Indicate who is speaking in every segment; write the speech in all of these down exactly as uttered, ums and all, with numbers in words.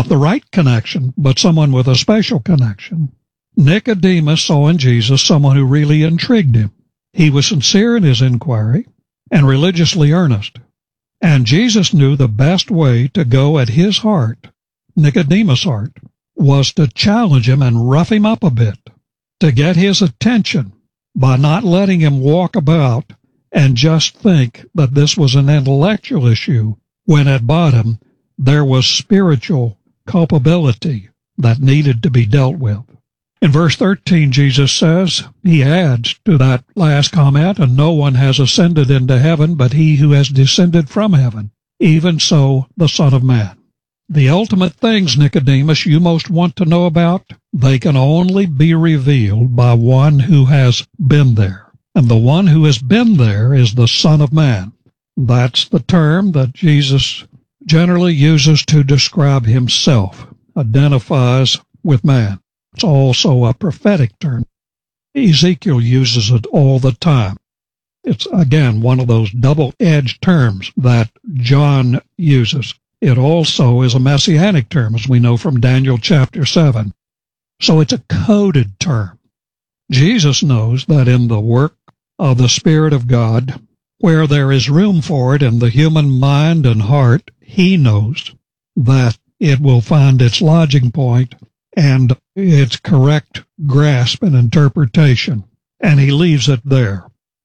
Speaker 1: not the right connection, but someone with a special connection. Nicodemus saw in Jesus someone who really intrigued him. He was sincere in his inquiry and religiously earnest. And Jesus knew the best way to go at his heart, Nicodemus' heart, was to challenge him and rough him up a bit, to get his attention by not letting him walk about and just think that this was an intellectual issue, when at bottom there was spiritual culpability that needed to be dealt with. In verse thirteen, Jesus says, he adds to that last comment, and no one has ascended into heaven but he who has descended from heaven, even so the Son of Man. The ultimate things, Nicodemus, you most want to know about, they can only be revealed by one who has been there. And the one who has been there is the Son of Man. That's the term that Jesus generally uses to describe himself, identifies with man. It's also a prophetic term. Ezekiel uses it all the time. It's, again, one of those double-edged terms that John uses. It also is a messianic term, as we know from Daniel chapter seven. So it's a coded term. Jesus knows that in the work of the Spirit of God, where there is room for it in the human mind and heart, he knows that it will find its lodging point and its correct grasp and interpretation, and he leaves it there.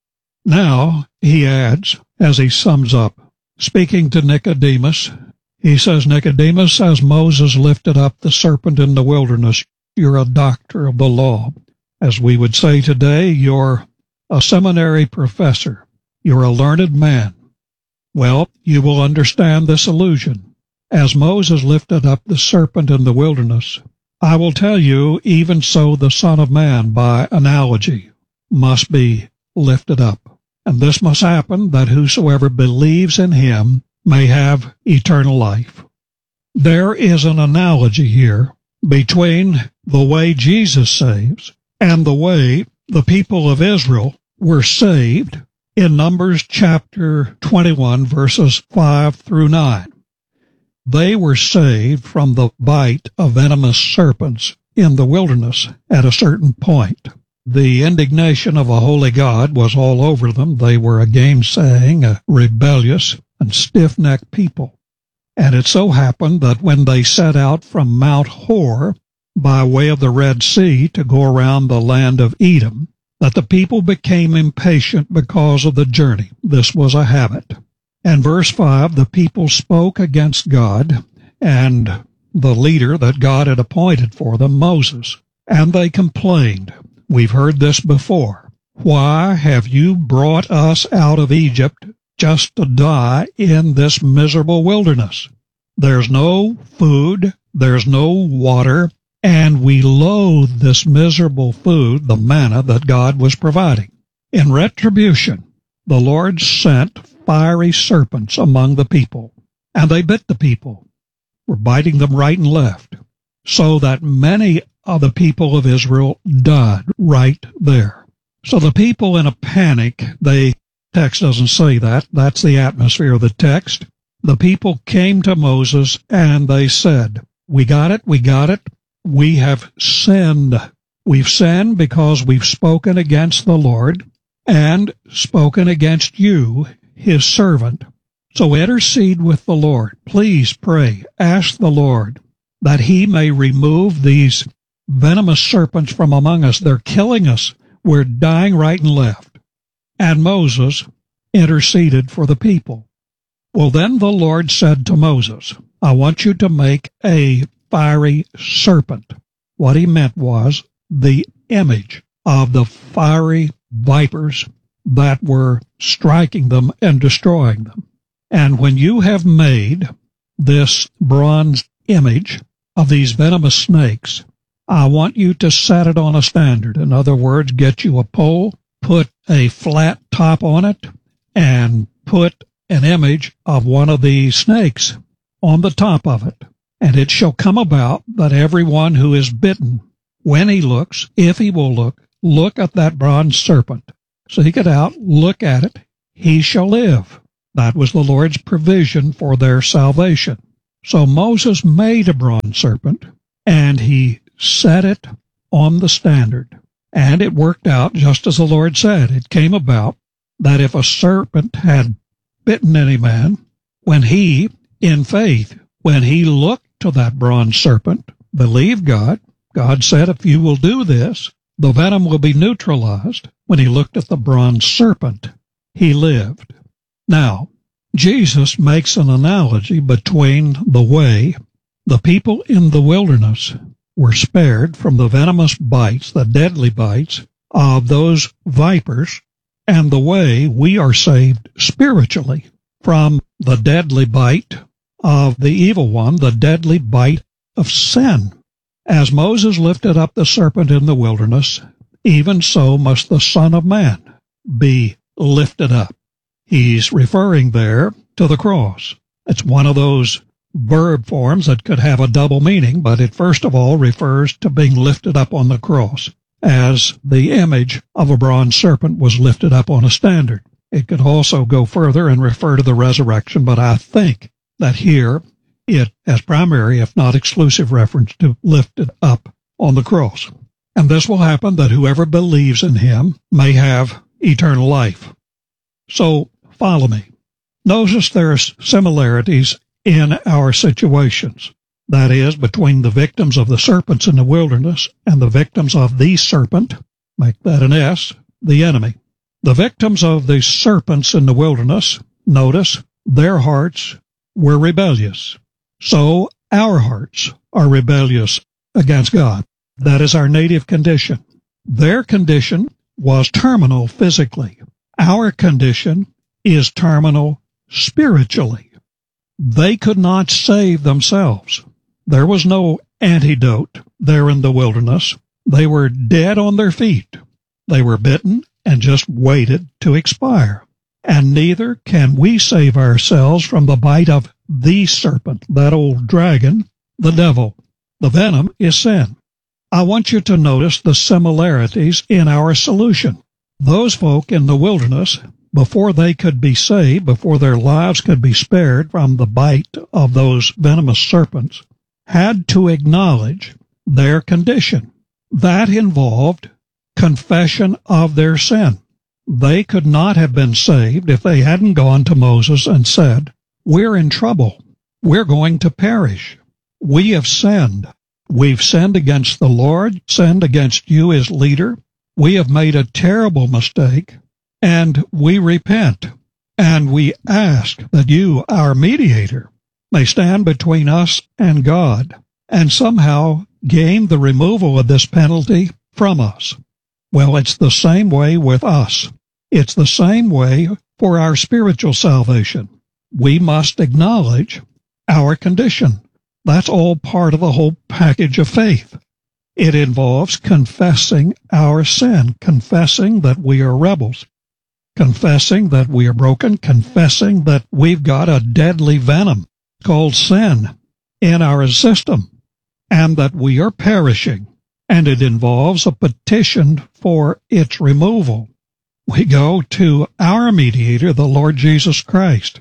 Speaker 1: Now, he adds, as he sums up, speaking to Nicodemus, he says, Nicodemus, as Moses lifted up the serpent in the wilderness, you're a doctor of the law. As we would say today, you're a seminary professor. You're a learned man. Well, you will understand this allusion. As Moses lifted up the serpent in the wilderness, I will tell you, even so the Son of Man, by analogy, must be lifted up. And this must happen, that whosoever believes in him may have eternal life. There is an analogy here between the way Jesus saves and the way the people of Israel were saved in Numbers chapter twenty-one, verses five through nine. They were saved from the bite of venomous serpents in the wilderness at a certain point. The indignation of a holy God was all over them. They were a gainsaying, a rebellious, and stiff-necked people. And it so happened that when they set out from Mount Hor by way of the Red Sea to go around the land of Edom, that the people became impatient because of the journey. This was a habit. And verse five, the people spoke against God and the leader that God had appointed for them, Moses, and they complained. We've heard this before. Why have you brought us out of Egypt just to die in this miserable wilderness? There's no food, there's no water, and we loathe this miserable food, the manna that God was providing. In retribution, the Lord sent fiery serpents among the people, and they bit the people, were biting them right and left, so that many of the people of Israel died right there. So the people in a panic, the text doesn't say that, that's the atmosphere of the text. The people came to Moses and they said, we got it, we got it, we have sinned. We've sinned because we've spoken against the Lord and spoken against you, his servant. So intercede with the Lord. Please pray. Ask the Lord that he may remove these venomous serpents from among us. They're killing us. We're dying right and left. And Moses interceded for the people. Well, then the Lord said to Moses, I want you to make a fiery serpent. What he meant was the image of the fiery vipers that were striking them and destroying them. And when you have made this bronze image of these venomous snakes, I want you to set it on a standard. In other words, get you a pole, put a flat top on it, and put an image of one of these snakes on the top of it. And it shall come about that everyone who is bitten, when he looks, if he will look, look at that bronze serpent. Seek it out, look at it, he shall live. That was the Lord's provision for their salvation. So Moses made a bronze serpent, and he set it on the standard. And it worked out just as the Lord said. It came about that if a serpent had bitten any man, when he, in faith, when he looked to that bronze serpent, believed God, God said, if you will do this, the venom will be neutralized. When he looked at the bronze serpent, he lived. Now, Jesus makes an analogy between the way the people in the wilderness were spared from the venomous bites, the deadly bites of those vipers, and the way we are saved spiritually from the deadly bite of the evil one, the deadly bite of sin. As Moses lifted up the serpent in the wilderness, even so must the Son of Man be lifted up. He's referring there to the cross. It's one of those verb forms that could have a double meaning, but it first of all refers to being lifted up on the cross, as the image of a bronze serpent was lifted up on a standard. It could also go further and refer to the resurrection, but I think that here it has primary, if not exclusive, reference to lifted up on the cross. And this will happen that whoever believes in him may have eternal life. So follow me. Notice there are similarities in our situations. That is, between the victims of the serpents in the wilderness and the victims of the serpent, make that an S, the enemy. The victims of the serpents in the wilderness, notice, their hearts were rebellious. So our hearts are rebellious against God. That is our native condition. Their condition was terminal physically. Our condition is terminal spiritually. They could not save themselves. There was no antidote there in the wilderness. They were dead on their feet. They were bitten and just waited to expire. And neither can we save ourselves from the bite of the serpent, that old dragon, the devil. The venom is sin. I want you to notice the similarities in our solution. Those folk in the wilderness, before they could be saved, before their lives could be spared from the bite of those venomous serpents, had to acknowledge their condition. That involved confession of their sin. They could not have been saved if they hadn't gone to Moses and said, we're in trouble. We're going to perish. We have sinned. We've sinned against the Lord, sinned against you as leader. We have made a terrible mistake, and we repent. And we ask that you, our mediator, may stand between us and God, and somehow gain the removal of this penalty from us. Well, it's the same way with us. It's the same way for our spiritual salvation. We must acknowledge our condition. That's all part of the whole package of faith. It involves confessing our sin, confessing that we are rebels, confessing that we are broken, confessing that we've got a deadly venom called sin in our system, and that we are perishing. And it involves a petition for its removal. We go to our mediator, the Lord Jesus Christ,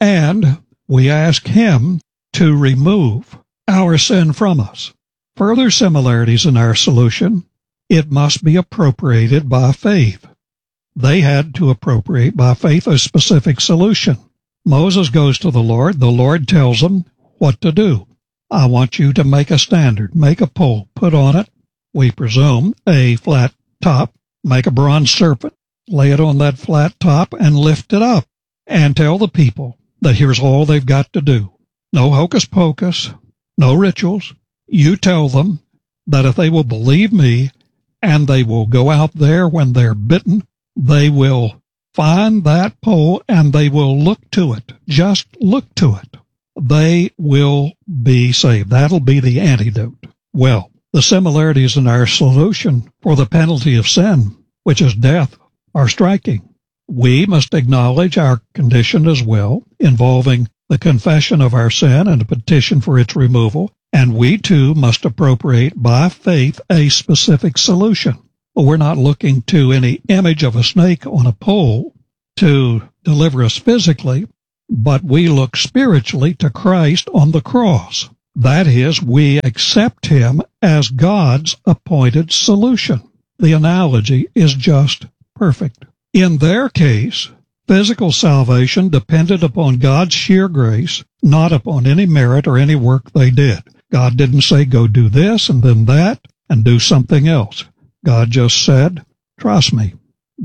Speaker 1: and we ask him to remove our sin from us. Further similarities in our solution: it must be appropriated by faith. They had to appropriate by faith a specific solution. Moses goes to the Lord. The Lord tells him what to do. I want you to make a standard, make a pole, put on it, we presume, a flat top, make a bronze serpent, lay it on that flat top, and lift it up, and tell the people that here's all they've got to do. No hocus pocus, no rituals. You tell them that if they will believe me and they will go out there when they're bitten, they will find that pole and they will look to it. Just look to it. They will be saved. That'll be the antidote. Well, the similarities in our solution for the penalty of sin, which is death, are striking. We must acknowledge our condition as well, involving the confession of our sin and a petition for its removal, and we too must appropriate by faith a specific solution. We're not looking to any image of a snake on a pole to deliver us physically, but we look spiritually to Christ on the cross. That is, we accept him as God's appointed solution. The analogy is just perfect. In their case, physical salvation depended upon God's sheer grace, not upon any merit or any work they did. God didn't say, go do this and then that and do something else. God just said, trust me.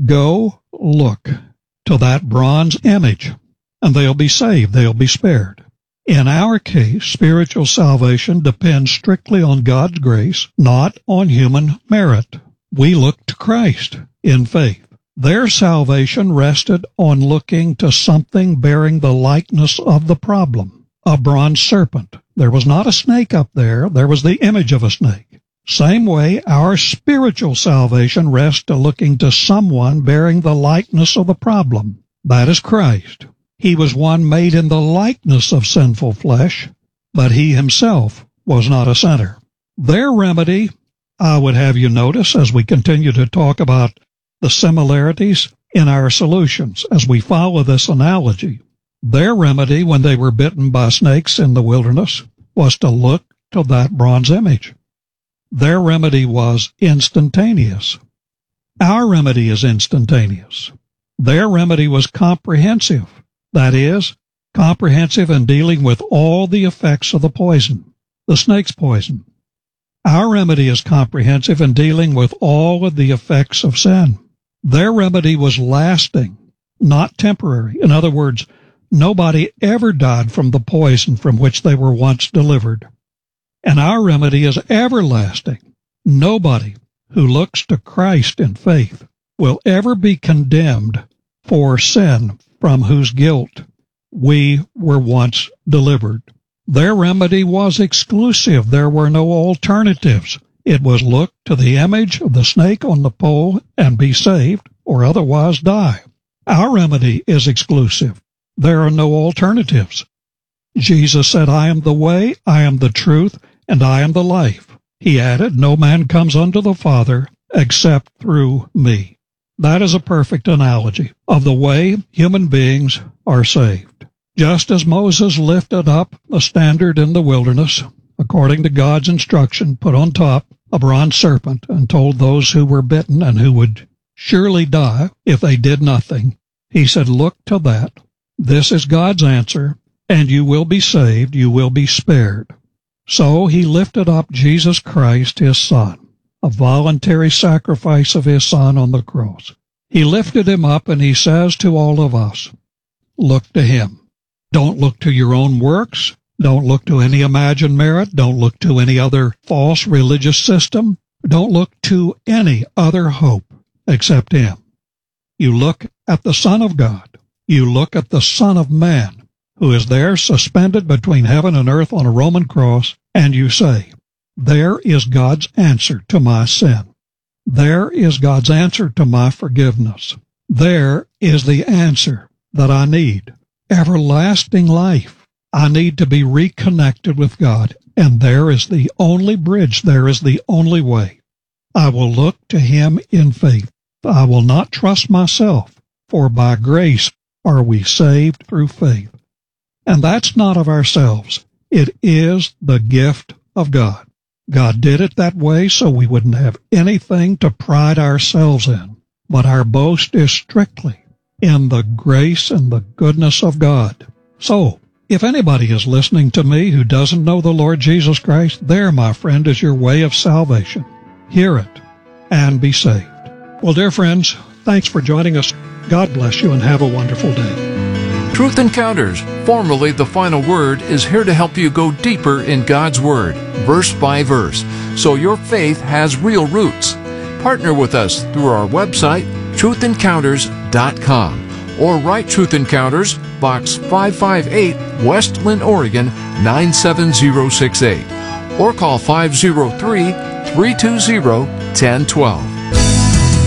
Speaker 1: Go look to that bronze image, and they'll be saved. They'll be spared. In our case, spiritual salvation depends strictly on God's grace, not on human merit. We look to Christ in faith. Their salvation rested on looking to something bearing the likeness of the problem, a bronze serpent. There was not a snake up there. There was the image of a snake. Same way, our spiritual salvation rests to looking to someone bearing the likeness of the problem. That is Christ. He was one made in the likeness of sinful flesh, but he himself was not a sinner. Their remedy, I would have you notice as we continue to talk about the similarities in our solutions as we follow this analogy. Their remedy when they were bitten by snakes in the wilderness was to look to that bronze image. Their remedy was instantaneous. Our remedy is instantaneous. Their remedy was comprehensive. That is, comprehensive in dealing with all the effects of the poison, the snake's poison. Our remedy is comprehensive in dealing with all of the effects of sin. Their remedy was lasting, not temporary. In other words, nobody ever died from the poison from which they were once delivered. And our remedy is everlasting. Nobody who looks to Christ in faith will ever be condemned for sin from whose guilt we were once delivered. Their remedy was exclusive. There were no alternatives. It was look to the image of the snake on the pole and be saved, or otherwise die. Our remedy is exclusive. There are no alternatives. Jesus said, I am the way, I am the truth, and I am the life. He added, no man comes unto the Father except through me. That is a perfect analogy of the way human beings are saved. Just as Moses lifted up a standard in the wilderness, according to God's instruction, put on top a bronze serpent and told those who were bitten and who would surely die if they did nothing, he said, look to that. This is God's answer, and you will be saved, you will be spared. So he lifted up Jesus Christ, his Son, a voluntary sacrifice of his Son on the cross. He lifted him up, and he says to all of us, look to him. Don't look to your own works. Don't look to any imagined merit. Don't look to any other false religious system. Don't look to any other hope except him. You look at the Son of God. You look at the Son of Man, who is there suspended between heaven and earth on a Roman cross, and you say, there is God's answer to my sin. There is God's answer to my forgiveness. There is the answer that I need. Everlasting life. I need to be reconnected with God, and there is the only bridge. There is the only way. I will look to him in faith. I will not trust myself, for by grace are we saved through faith. And that's not of ourselves. It is the gift of God. God did it that way so we wouldn't have anything to pride ourselves in. But our boast is strictly in the grace and the goodness of God. So, if anybody is listening to me who doesn't know the Lord Jesus Christ, there, my friend, is your way of salvation. Hear it and be saved. Well, dear friends, thanks for joining us. God bless you and have a wonderful day.
Speaker 2: Truth Encounters, formerly The Final Word, is here to help you go deeper in God's Word, verse by verse, so your faith has real roots. Partner with us through our website, truth encounters dot com, or write Truth Encounters, Box five five eight, West Linn, Oregon, nine seven zero six eight, or call five oh three, three two zero, one oh one two.